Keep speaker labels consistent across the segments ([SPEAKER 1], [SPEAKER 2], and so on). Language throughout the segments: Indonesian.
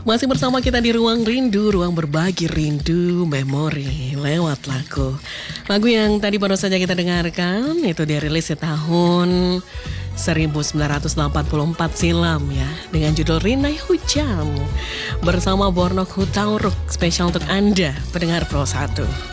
[SPEAKER 1] Masih bersama kita di Ruang Rindu, ruang berbagi rindu, memori lewat lagu. Lagu yang tadi baru saja kita dengarkan itu dirilis di tahun 1984 silam ya, dengan judul Rinai Hujan bersama Bornok Hutauruk, spesial untuk Anda pendengar Pro 1.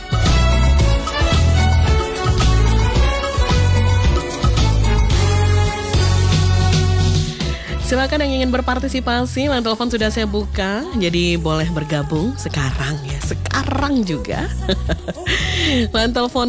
[SPEAKER 1] Silakan yang ingin berpartisipasi, line telepon sudah saya buka, jadi boleh bergabung sekarang ya, sekarang juga. Line telepon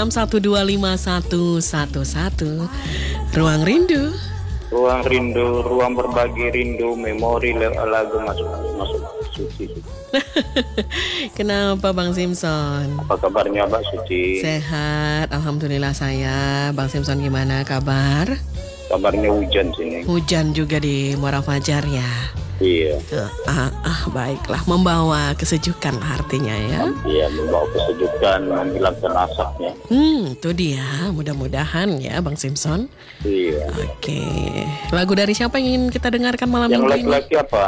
[SPEAKER 1] 0761251111. Ruang Rindu.
[SPEAKER 2] Ruang Rindu, ruang berbagi rindu, memori lagu masuk Suci.
[SPEAKER 1] Kenapa Bang Simpson?
[SPEAKER 2] Apa kabarnya Mbak Suci?
[SPEAKER 1] Sehat, alhamdulillah saya. Bang Simpson gimana kabar?
[SPEAKER 2] Kabarnya hujan sini.
[SPEAKER 1] Hujan juga di Muara Fajar ya.
[SPEAKER 2] Iya.
[SPEAKER 1] Baiklah, membawa kesejukan lah artinya ya.
[SPEAKER 2] Iya, membawa kesejukan, menghilangkan asapnya.
[SPEAKER 1] Itu dia, mudah-mudahan ya Bang Simpson.
[SPEAKER 2] Iya.
[SPEAKER 1] Oke, lagu dari siapa yang ingin kita dengarkan malam
[SPEAKER 2] yang
[SPEAKER 1] minggu ini?
[SPEAKER 2] Yang laki-laki apa?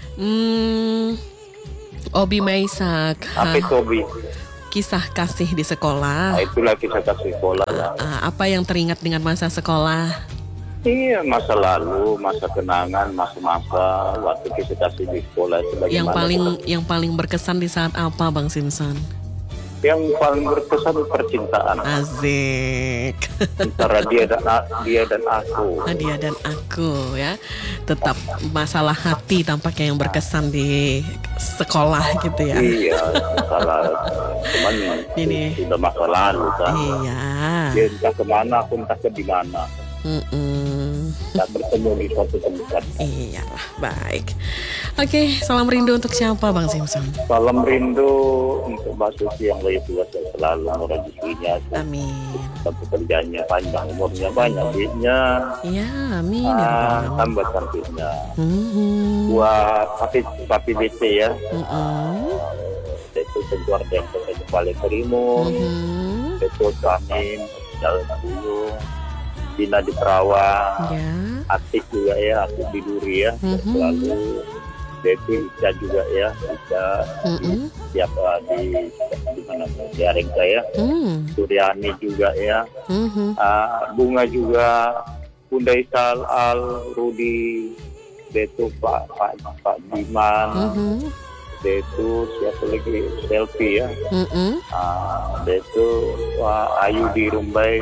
[SPEAKER 1] Obi Maisak.
[SPEAKER 2] Apa itu Obi?
[SPEAKER 1] Kisah kasih di sekolah.
[SPEAKER 2] Itulah kisah kasih sekolah.
[SPEAKER 1] Apa yang teringat dengan masa sekolah?
[SPEAKER 2] Iya, masa lalu, masa kenangan, masa-masa waktu kita kasih di sekolah itu bagaimana?
[SPEAKER 1] Yang paling berkesan di saat apa, Bang Simpson?
[SPEAKER 2] Yang paling berkesan percintaan.
[SPEAKER 1] Asik.
[SPEAKER 2] Antara dia dan aku.
[SPEAKER 1] Dia dan aku ya. Tetap masalah hati tampaknya yang berkesan di sekolah gitu ya.
[SPEAKER 2] Iya, masalah. Cuman ini sudah masa lalu kan.
[SPEAKER 1] Iya.
[SPEAKER 2] Dia entah kemana, aku entah ke di mana. Tak bertemu di suatu tempat.
[SPEAKER 1] Iyalah, baik. Oke, salam rindu untuk siapa Bang Simpson?
[SPEAKER 2] Salam rindu untuk Mbak Suci yang lebih tua selalu rezekinya.
[SPEAKER 1] Amin.
[SPEAKER 2] Pekerjaannya panjang, umurnya banyak, duitnya.
[SPEAKER 1] Iya, amin.
[SPEAKER 2] Tambah cantiknya. Buat papi BT ya. Itu keluarga yang paling kerimun. Itu kami jalan dulu. Dina di Perawang, ya. Atik juga ya, Atik di Duri ya, selalu Devi Ica juga ya, Ica siapa di mana di Arengka ya, Suryani juga ya, Bunga juga, Bunda Isal Al, Rudi, Detu Pak Diman, Detu siapa lagi Selfie ya, Detu Ayu di Rumbai.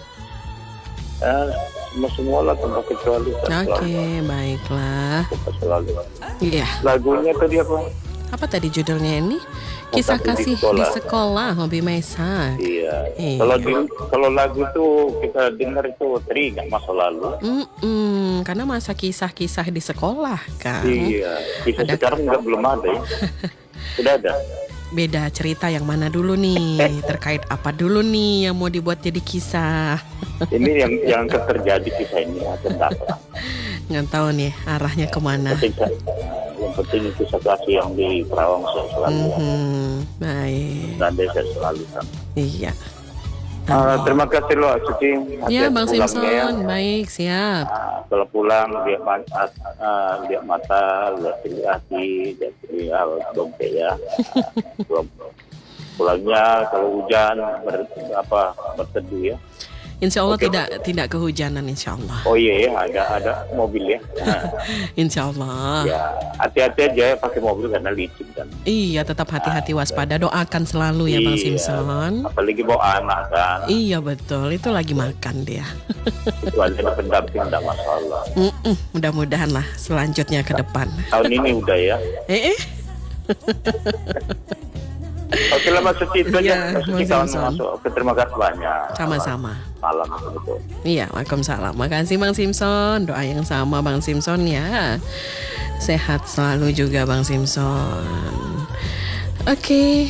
[SPEAKER 2] Semua lah tanpa kecuali.
[SPEAKER 1] Oke, baiklah.
[SPEAKER 2] Selalu.
[SPEAKER 1] Iya.
[SPEAKER 2] Lagunya tadi apa?
[SPEAKER 1] Apa tadi judulnya ini? Kisah kasih di sekolah, Hobi Maisak.
[SPEAKER 2] Iya. Kalau lagu tuh kita dengar itu teringat masa lalu.
[SPEAKER 1] Karena masa kisah-kisah di sekolah kan.
[SPEAKER 2] Iya. Kisah sekarang belum ada ya. Sudah ada.
[SPEAKER 1] Beda cerita yang mana dulu nih? Terkait apa dulu nih yang mau dibuat jadi kisah?
[SPEAKER 2] Ini yang terjadi kisah ini akan dapat.
[SPEAKER 1] Nggak tahu nih arahnya kemana.
[SPEAKER 2] Yang penting kisah kasih yang di Perawang selalu.
[SPEAKER 1] Baik.
[SPEAKER 2] Dan desa selalu kan.
[SPEAKER 1] Iya.
[SPEAKER 2] Terima kasih loh Suci.
[SPEAKER 1] Ya Bang Simpson,
[SPEAKER 2] ya.
[SPEAKER 1] Baik siap.
[SPEAKER 2] Kalau pulang lihat mata, lihat hati, lihat dompet ya. Pulangnya kalau hujan berteduh ya.
[SPEAKER 1] Insya Allah tidak kehujanan insya Allah.
[SPEAKER 2] Oh iya ya, ada mobil ya.
[SPEAKER 1] Insya Allah.
[SPEAKER 2] Ya, hati-hati aja pakai mobil karena licin kan.
[SPEAKER 1] Iya, tetap hati-hati waspada. Doakan selalu ya Bang Simpson.
[SPEAKER 2] Apalagi bawa anak kan.
[SPEAKER 1] Iya betul, itu lagi makan dia.
[SPEAKER 2] Itu ada pendamping tidak masalah.
[SPEAKER 1] Mudah-mudahan lah selanjutnya ke depan.
[SPEAKER 2] Tahun ini udah ya. Oke lah Mas Suci itu aja. Kita masuk. Terima kasih banyak.
[SPEAKER 1] Sama-sama.
[SPEAKER 2] Malam betul.
[SPEAKER 1] Iya, waalaikumsalam. Makasih Bang Simpson. Doa yang sama Bang Simpson ya. Sehat selalu juga Bang Simpson. Oke.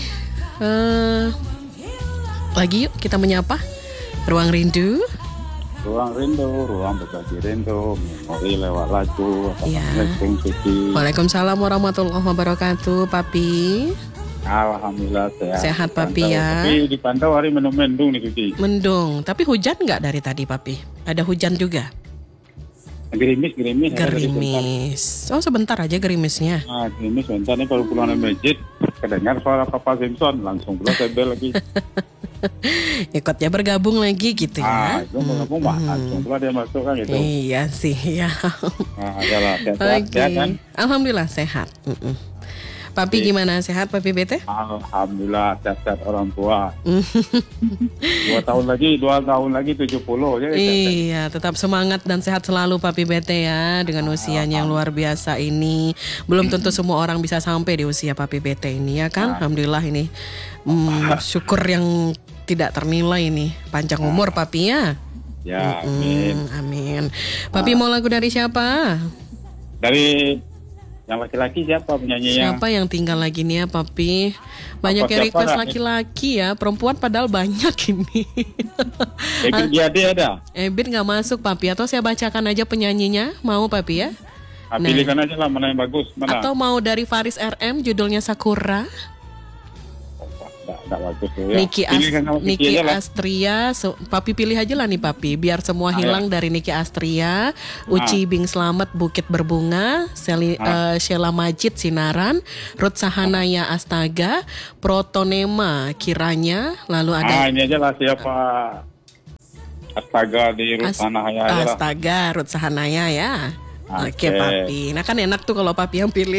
[SPEAKER 1] Lagi yuk kita menyapa Ruang Rindu.
[SPEAKER 3] Ruang rindu, ruang berbagi rindu, memori lewat lagu.
[SPEAKER 1] Iya. Waalaikumsalam warahmatullahi wabarakatuh, Papi.
[SPEAKER 3] Alhamdulillah sehat.
[SPEAKER 1] Sehat Papi ya.
[SPEAKER 3] Tapi di Pantau hari mendung nih Suci.
[SPEAKER 1] Mendung, tapi hujan nggak dari tadi Papi? Ada hujan juga?
[SPEAKER 3] Gerimis.
[SPEAKER 1] Gerimis. Oh, sebentar aja gerimisnya.
[SPEAKER 3] Gerimis sebentar nih, kalau pulang dari masjid kedengar suara Papa Simpson, langsung pulang sebel lagi.
[SPEAKER 1] Ikutnya bergabung lagi gitu ya.
[SPEAKER 3] Itu bergabung langsung pulang dia masuk kan gitu.
[SPEAKER 1] Iya sih ya.
[SPEAKER 3] Adalah sehat kan?
[SPEAKER 1] Alhamdulillah sehat. Papi gimana, sehat Papi BT?
[SPEAKER 3] Alhamdulillah sehat orang tua. 2 tahun lagi 70 ya.
[SPEAKER 1] Iya, tetap semangat dan sehat selalu Papi BT ya, dengan usianya yang luar biasa ini. Belum tentu semua orang bisa sampai di usia Papi BT ini ya kan. Alhamdulillah ini syukur yang tidak ternilai ini. Panjang umur Papi ya.
[SPEAKER 3] Ya, amin.
[SPEAKER 1] Amin. Papi mau lagu dari siapa?
[SPEAKER 3] Dari yang laki-laki siapa penyanyinya?
[SPEAKER 1] Siapa yang tinggal lagi nih ya Papi? Banyak yang request laki-laki ya. Perempuan padahal banyak ini.
[SPEAKER 3] Ebit Giade ada?
[SPEAKER 1] Ebit gak masuk Papi. Atau saya bacakan aja penyanyinya. Mau Papi ya?
[SPEAKER 3] Pilihkan aja lah mana yang bagus. Mana?
[SPEAKER 1] Atau mau dari Faris RM judulnya Sakura?
[SPEAKER 3] Nggak bagus tuh ya.
[SPEAKER 1] Niki Astria, Papi pilih aja lah nih Papi, biar semua hilang dari Niki Astria, Uci Bing Slamet Bukit Berbunga, Sheila Majid Sinaran, Ruth Sahanaya Astaga, Protonema Kiranya, lalu ada
[SPEAKER 3] ini aja lah siapa Astaga di Ruth Sahanaya.
[SPEAKER 1] Astaga Ruth Sahanaya ya. Oke Papi, nah kan enak tuh kalau Papi yang pilih.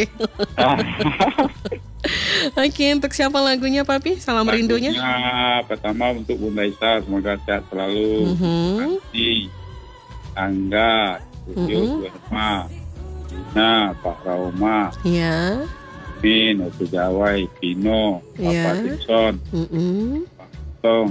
[SPEAKER 1] Oke, untuk siapa lagunya Papi? Salam rindunya.
[SPEAKER 3] Pertama untuk Bunda Isa, semoga sehat selalu. Nanti Angga, Studio Burma, Dina, Pak Rauma, Min, Otu Jawai, Pino, Papa Simpson, Pak Tong,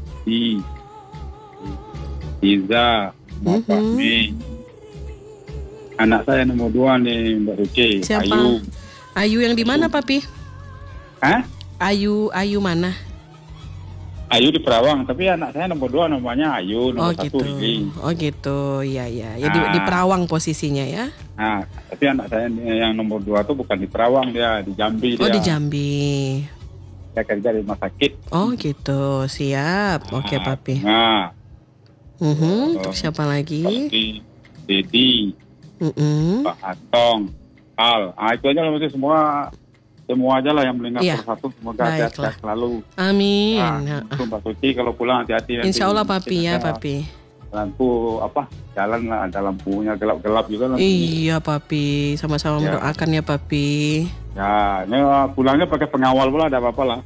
[SPEAKER 3] Iza, Pak Mi. Anak saya nomor 2 nih Mbak Ruci.
[SPEAKER 1] Siapa? Ayu yang di mana Papi?
[SPEAKER 3] Hah?
[SPEAKER 1] Ayu mana?
[SPEAKER 3] Ayu di Perawang, tapi anak saya nomor 2 namanya Ayu, nomor 1 Lili.
[SPEAKER 1] Oh gitu, iya. Ya di Perawang posisinya ya.
[SPEAKER 3] Nah, tapi anak saya yang nomor 2 tuh bukan di Perawang, dia di Jambi.
[SPEAKER 1] Oh, di Jambi.
[SPEAKER 3] Saya kerja di rumah sakit.
[SPEAKER 1] Oh gitu, siap. Oke Papi. Untuk siapa lagi?
[SPEAKER 3] Dedi, Pak Atong, Al. Itu aja lah, semua aja lah yang mendengar persatu, semoga sehat selalu.
[SPEAKER 1] Amin.
[SPEAKER 3] Untuk Mbak Suci kalau pulang hati-hati.
[SPEAKER 1] Insya Allah Papi ya Papi.
[SPEAKER 3] Lampu jalan lah, ada lampunya gelap-gelap juga lampunya.
[SPEAKER 1] Iya Papi, sama-sama mendoakan ya Papi.
[SPEAKER 3] Ya, ini pulangnya pakai pengawal pula, ada apa-apa lah.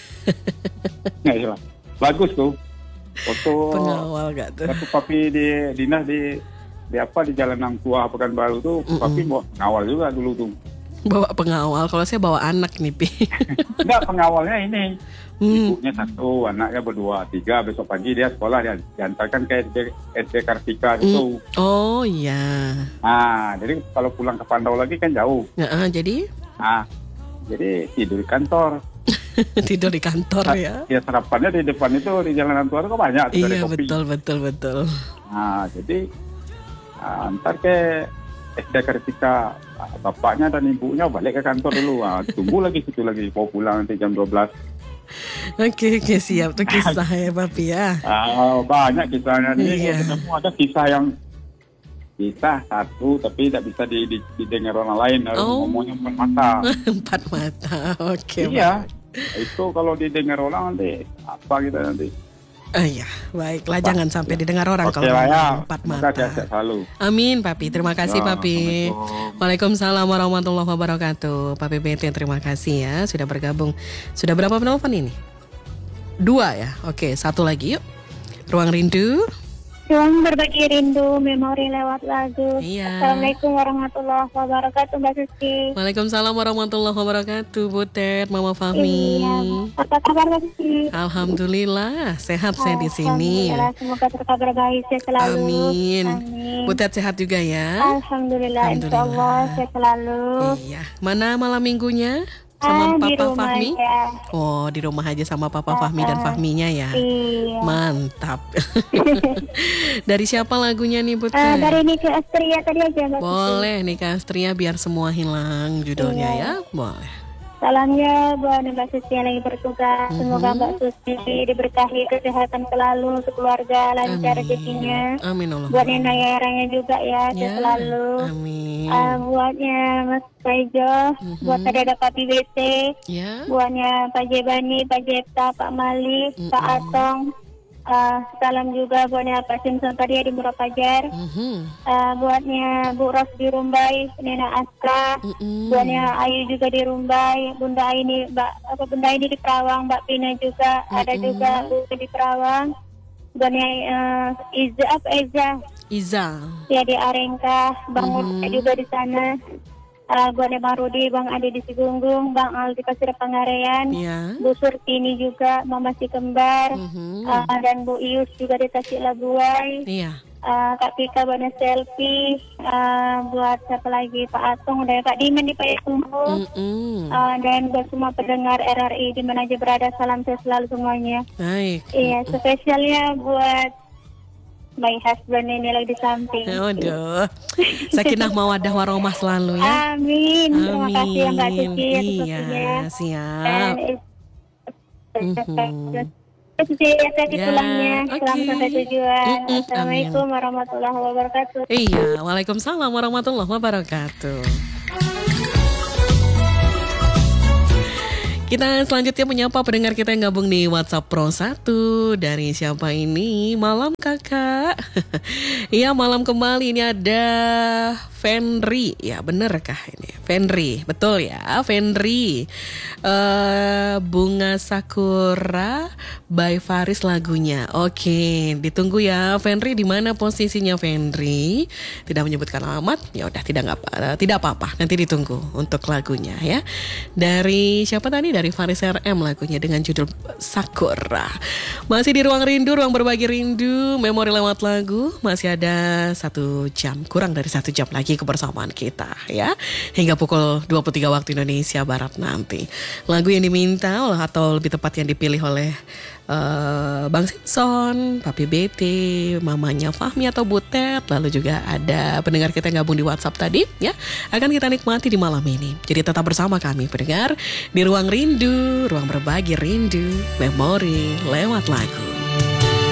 [SPEAKER 3] Bagus tuh. Waktu
[SPEAKER 1] pengawal gak tuh?
[SPEAKER 3] Waktu Papi di dinas di Jalan Nang Tua Pekanbaru tuh, Papi bawa pengawal juga dulu tuh.
[SPEAKER 1] Bawa pengawal, kalau saya bawa anak nih Pi.
[SPEAKER 3] Enggak, pengawalnya ini. Ibunya 1, anaknya 2, 3, besok pagi dia sekolah, dia diantarkan ke SD Kartika itu.
[SPEAKER 1] Oh iya.
[SPEAKER 3] Nah, jadi kalau pulang ke Pandau lagi kan jauh.
[SPEAKER 1] Jadi?
[SPEAKER 3] Jadi tidur di kantor.
[SPEAKER 1] Tidur di kantor ya?
[SPEAKER 3] Ya sarapannya di depan itu, di Jalan Nang Tua itu banyak.
[SPEAKER 1] Iya, betul.
[SPEAKER 3] Nah, jadi antar ke SD Kartika, bapaknya dan ibunya balik ke kantor dulu. Tunggu lagi situ lagi, mau pulang nanti jam 12.
[SPEAKER 1] Oke, siap. Itu kisah ya Papi ya.
[SPEAKER 3] Banyak kisahnya nih.
[SPEAKER 1] Iya.
[SPEAKER 3] Ada kisah satu tapi tidak bisa didengar orang lain. Ngomongnya 4 mata.
[SPEAKER 1] 4 mata, oke.
[SPEAKER 3] Iya. Itu kalau didengar orang nanti apa kita nanti.
[SPEAKER 1] Iya, baiklah, jangan sampai didengar orang kalau
[SPEAKER 3] ya.
[SPEAKER 1] 4 mata.
[SPEAKER 3] Selalu.
[SPEAKER 1] Amin Papi, terima kasih Papi. Waalaikumsalam warahmatullahi wabarakatuh. Papi BT terima kasih ya sudah bergabung. Sudah berapa penelpon ini? 2 ya. Oke, 1 lagi yuk. Ruang Rindu.
[SPEAKER 4] Ruang berbagi rindu, memori lewat lagu.
[SPEAKER 1] Iya.
[SPEAKER 4] Assalamualaikum warahmatullahi wabarakatuh, Mbak Suci.
[SPEAKER 1] Waalaikumsalam warahmatullahi wabarakatuh, Butet, Mama Fahmi.
[SPEAKER 4] Iya. Apa kabar Mbak Suci?
[SPEAKER 1] Alhamdulillah, sehat saya di sini.
[SPEAKER 4] Alhamdulillah, semoga terkabar baik sehat selalu.
[SPEAKER 1] Amin. Butet sehat juga ya.
[SPEAKER 4] Alhamdulillah. Insyaallah sehat selalu.
[SPEAKER 1] Iya. Mana malam minggunya? Sama Papa Fahmi?
[SPEAKER 4] Ya.
[SPEAKER 1] Oh, di rumah aja sama Papa Fahmi dan Fahminya ya?
[SPEAKER 4] Iya.
[SPEAKER 1] Mantap. Dari siapa lagunya nih, Butet?
[SPEAKER 4] Dari Niki Astria tadi aja, Mbak.
[SPEAKER 1] Boleh, Niki Astria biar semua hilang judulnya ya? Boleh.
[SPEAKER 4] Salamnya buat Mbak Susi yang lagi bertugas. Semoga Mbak Susi diberkahi kesehatan selalu, keluarga lancar rezekinya.
[SPEAKER 1] Amin Allah.
[SPEAKER 4] Buat Nena Yaranya juga ya, selalu.
[SPEAKER 1] Amin.
[SPEAKER 4] Buatnya Mas Paijo, buat ada Pak PBT, buatnya Pak Jebani, Pak Jepta, Pak Malik, Pak Atong. Salam juga buatnya Pak Simpson tadi di Murah Pajar. Buatnya Bu Ros di Rumbai, Nena Astra. Buatnya Ayu juga di Rumbai, Bunda ini Bunda ini di Perawang, Mbak Pina juga ada juga Bu di Perawang. Buatnya Iza ya di Arengka, Bang Murta juga di sana. Buatnya Bang Rudi, Bang Adi di Sigunggung, Bang Al di Pasir Pangarean, Bu Surtini juga, Mama Si Kembar, dan Bu Ius juga di Tasik Labuai, Kak Pika buatnya Selfie, buat siapa lagi, Pak Atong, dan Kak Dimen di Payakumbuh, dan buat semua pendengar RRI di mana aja berada, salam saya selalu semuanya.
[SPEAKER 1] Baik.
[SPEAKER 4] Iya, spesialnya buat my husband ini lagi di samping.
[SPEAKER 1] Aduh, sakinah mawaddah warohmah selalu ya.
[SPEAKER 4] Amin. Terima kasih ya Mbak Suci.
[SPEAKER 1] Iya, siap.
[SPEAKER 4] Hati-hati pulangnya. Selamat sampai tujuan. Assalamualaikum warahmatullahi wabarakatuh.
[SPEAKER 1] Iya, waalaikumsalam warahmatullahi wabarakatuh. Kita selanjutnya menyapa pendengar kita yang gabung di WhatsApp Pro 1. Dari siapa ini? Malam kakak. Iya, malam kembali. Ini ada Fenri. Ya bener kah ini? Fenri, betul ya Fenri. Bunga Sakura by Faris lagunya. Oke, ditunggu ya Fenri. Di mana posisinya Fenri? Tidak menyebutkan alamat. Ya udah, tidak apa-apa. Nanti ditunggu untuk lagunya ya. Dari siapa tadi? Dari Faris RM lagunya dengan judul Sakura. Masih di Ruang Rindu, ruang berbagi rindu, memori lewat lagu. Masih ada 1 jam, kurang dari 1 jam lagi kebersamaan kita ya. Hingga pukul 23 waktu Indonesia Barat nanti. Lagu yang diminta atau lebih tepat yang dipilih oleh Bang Simpson, Papi BT, mamanya Fahmi atau Butet, lalu juga ada pendengar kita yang gabung di WhatsApp tadi ya, akan kita nikmati di malam ini. Jadi tetap bersama kami pendengar di Ruang Rindu, ruang berbagi rindu, memori lewat lagu.